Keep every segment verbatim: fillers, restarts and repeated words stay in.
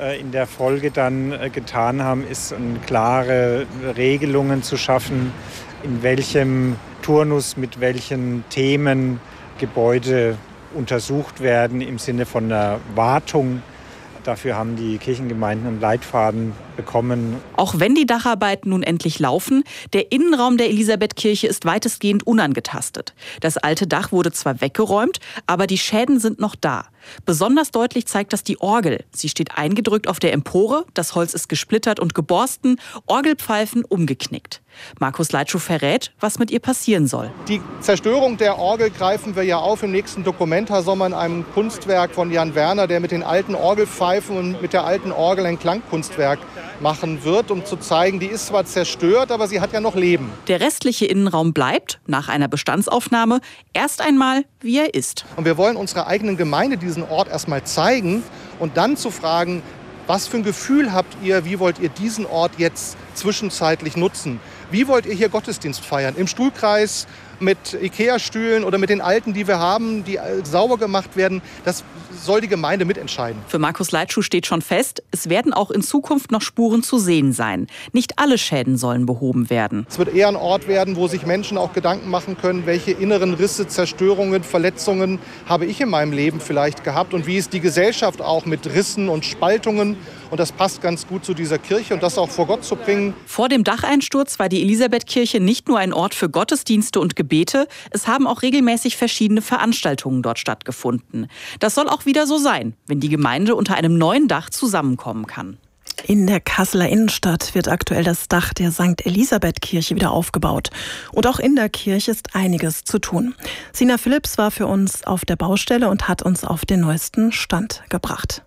in der Folge dann getan haben, ist klare Regelungen zu schaffen, in welchem Turnus mit welchen Themen Gebäude untersucht werden im Sinne von einer Wartung. Dafür haben die Kirchengemeinden einen Leitfaden bekommen. Auch wenn die Dacharbeiten nun endlich laufen, der Innenraum der Elisabethkirche ist weitestgehend unangetastet. Das alte Dach wurde zwar weggeräumt, aber die Schäden sind noch da. Besonders deutlich zeigt das die Orgel. Sie steht eingedrückt auf der Empore, das Holz ist gesplittert und geborsten, Orgelpfeifen umgeknickt. Markus Leitschuh verrät, was mit ihr passieren soll. Die Zerstörung der Orgel greifen wir ja auf im nächsten Dokument, Herr Sommer, in einem Kunstwerk von Jan Werner, der mit den alten Orgelpfeifen und mit der alten Orgel ein Klangkunstwerk machen wird, um zu zeigen, die ist zwar zerstört, aber sie hat ja noch Leben. Der restliche Innenraum bleibt, nach einer Bestandsaufnahme, erst einmal, wie er ist. Und wir wollen unserer eigenen Gemeinde diesen Ort erstmal zeigen und dann zu fragen, was für ein Gefühl habt ihr, wie wollt ihr diesen Ort jetzt zwischenzeitlich nutzen? Wie wollt ihr hier Gottesdienst feiern? Im Stuhlkreis, mit Ikea-Stühlen oder mit den alten, die wir haben, die sauber gemacht werden? Das soll die Gemeinde mitentscheiden. Für Markus Leitschuh steht schon fest, es werden auch in Zukunft noch Spuren zu sehen sein. Nicht alle Schäden sollen behoben werden. Es wird eher ein Ort werden, wo sich Menschen auch Gedanken machen können, welche inneren Risse, Zerstörungen, Verletzungen habe ich in meinem Leben vielleicht gehabt und wie ist die Gesellschaft auch mit Rissen und Spaltungen. Und das passt ganz gut zu dieser Kirche und das auch vor Gott zu bringen. Vor dem Dacheinsturz war die Elisabethkirche nicht nur ein Ort für Gottesdienste und Gebete, es haben auch regelmäßig verschiedene Veranstaltungen dort stattgefunden. Das soll auch wieder so sein, wenn die Gemeinde unter einem neuen Dach zusammenkommen kann. In der Kasseler Innenstadt wird aktuell das Dach der Sankt Elisabeth-Kirche wieder aufgebaut. Und auch in der Kirche ist einiges zu tun. Sina Philipps war für uns auf der Baustelle und hat uns auf den neuesten Stand gebracht.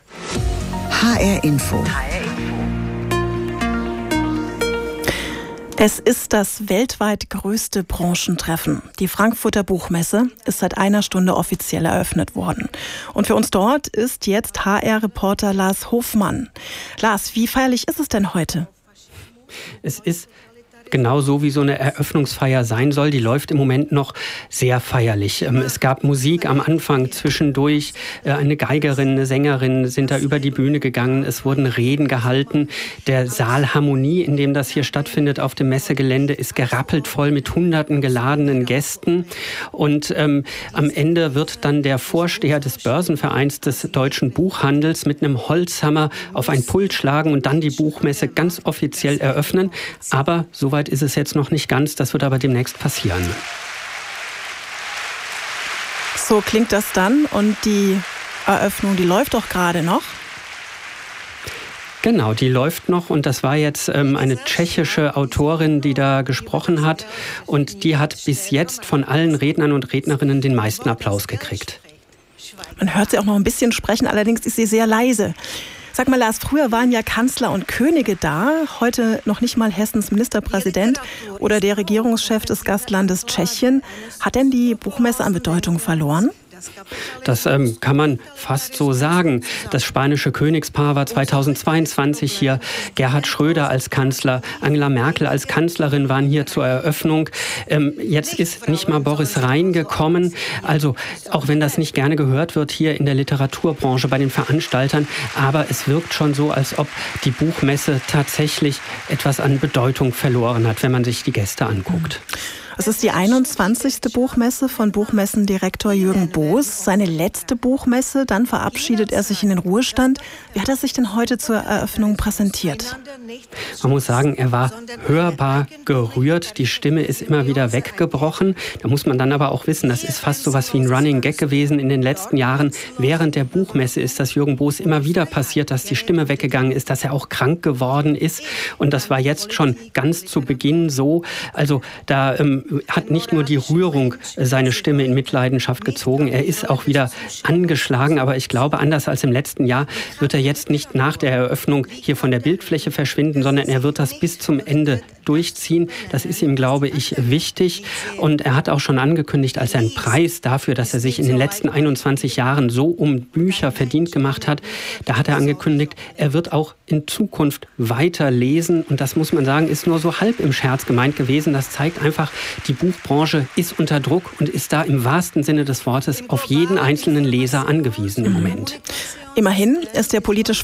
H R Info. Es ist das weltweit größte Branchentreffen. Die Frankfurter Buchmesse ist seit einer Stunde offiziell eröffnet worden. Und für uns dort ist jetzt H R-Reporter Lars Hofmann. Lars, wie feierlich ist es denn heute? Es ist genau so, wie so eine Eröffnungsfeier sein soll. Die läuft im Moment noch sehr feierlich. Es gab Musik am Anfang, zwischendurch. Eine Geigerin, eine Sängerin sind da über die Bühne gegangen. Es wurden Reden gehalten. Der Saal Harmonie, in dem das hier stattfindet auf dem Messegelände, ist gerappelt voll mit hunderten geladenen Gästen. Und ähm, am Ende wird dann der Vorsteher des Börsenvereins des deutschen Buchhandels mit einem Holzhammer auf ein Pult schlagen und dann die Buchmesse ganz offiziell eröffnen. Aber so Soweit ist es jetzt noch nicht ganz, das wird aber demnächst passieren. So klingt das dann und die Eröffnung, die läuft doch gerade noch. Genau, die läuft noch und das war jetzt ähm, eine tschechische Autorin, die da gesprochen hat und die hat bis jetzt von allen Rednern und Rednerinnen den meisten Applaus gekriegt. Man hört sie auch noch ein bisschen sprechen, allerdings ist sie sehr leise. Sag mal, Lars, früher waren ja Kanzler und Könige da, heute noch nicht mal Hessens Ministerpräsident oder der Regierungschef des Gastlandes Tschechien. Hat denn die Buchmesse an Bedeutung verloren? Das ähm, kann man fast so sagen. Das spanische Königspaar war zweitausendzweiundzwanzig hier. Gerhard Schröder als Kanzler, Angela Merkel als Kanzlerin waren hier zur Eröffnung. Ähm, jetzt ist nicht mal Boris Rhein gekommen. Also auch wenn das nicht gerne gehört wird hier in der Literaturbranche bei den Veranstaltern, aber es wirkt schon so, als ob die Buchmesse tatsächlich etwas an Bedeutung verloren hat, wenn man sich die Gäste anguckt. Es ist die einundzwanzigste Buchmesse von Buchmessendirektor Jürgen Boos. Seine letzte Buchmesse, dann verabschiedet er sich in den Ruhestand. Wie hat er sich denn heute zur Eröffnung präsentiert? Man muss sagen, er war hörbar gerührt. Die Stimme ist immer wieder weggebrochen. Da muss man dann aber auch wissen, das ist fast so was wie ein Running Gag gewesen in den letzten Jahren. Während der Buchmesse ist das Jürgen Boos immer wieder passiert, dass die Stimme weggegangen ist, dass er auch krank geworden ist. Und das war jetzt schon ganz zu Beginn so. Also da ähm, hat nicht nur die Rührung seine Stimme in Mitleidenschaft gezogen, er ist auch wieder angeschlagen, aber ich glaube, anders als im letzten Jahr wird er jetzt nicht nach der Eröffnung hier von der Bildfläche verschwinden, sondern er wird das bis zum Ende durchziehen. Das ist ihm, glaube ich, wichtig. Und er hat auch schon angekündigt, als ein Preis dafür, dass er sich in den letzten einundzwanzig Jahren so um Bücher verdient gemacht hat, da hat er angekündigt, er wird auch in Zukunft weiter lesen. Und das muss man sagen, ist nur so halb im Scherz gemeint gewesen. Das zeigt einfach, die Buchbranche ist unter Druck und ist da im wahrsten Sinne des Wortes auf jeden einzelnen Leser angewiesen im Moment. Immerhin ist der politisch